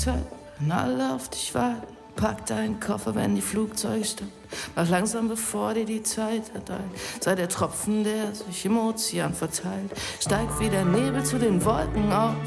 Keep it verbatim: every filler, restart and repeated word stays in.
Zeit, wenn alle auf dich warten. Pack deinen Koffer, wenn die Flugzeuge starten. Mach langsam, bevor dir die Zeit erteilt. Sei der Tropfen, der sich im Ozean verteilt. Steig wie der Nebel zu den Wolken auf.